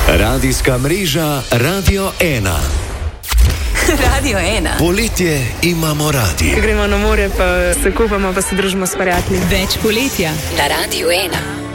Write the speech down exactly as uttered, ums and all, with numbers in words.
Radijska mreža Radio ena. Radio ena. Poletje imamo radi. Gremo na more, pa se kupamo, pa se družimo s prijatelji. Več poletja na Radio ena.